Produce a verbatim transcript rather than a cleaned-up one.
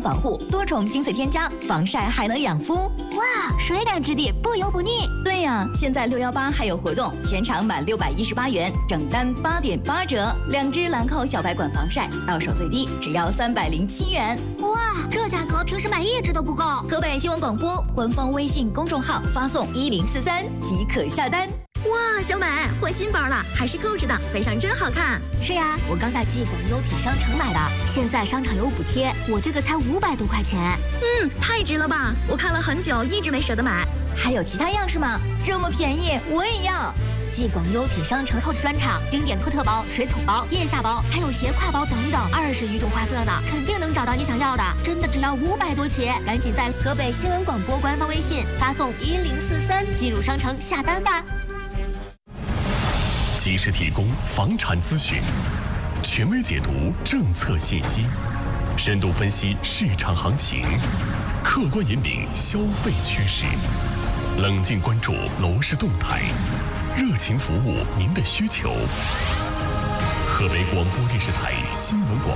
防护，多重精粹添加，防晒还能养肤。 哇，水感质地，不油不腻。 对呀，现在六一八还有活动，全场满六百一十八元，整单八点八折。两支兰蔻小白管防晒，到手最低只要三百零七元。 哇，这价格平时买一支都不够。 河北新闻广播官方微信公众号发送一零四三即可下单。哇，小美换新包了，还是购置的，背上真好看。 是呀，我刚在纪广优品商城买的，现在商场有补贴，我这个才五百多块钱。 嗯，太值了吧！我看了很久，一直没舍得买。还有其他样式吗？这么便宜，我也要。 纪广优品商城 Coach 专场，经典托特包、水桶包、腋下包，还有斜挎包等等，二十余种花色呢，肯定能找到你想要的。真的只要五百多起，赶紧在河北新闻广播官方微信发送一零四三进入商城下单吧。 及时提供房产资讯，权威解读政策信息，深度分析市场行情，客观引领消费趋势，冷静关注楼市动态，热情服务您的需求。河北广播电视台新闻广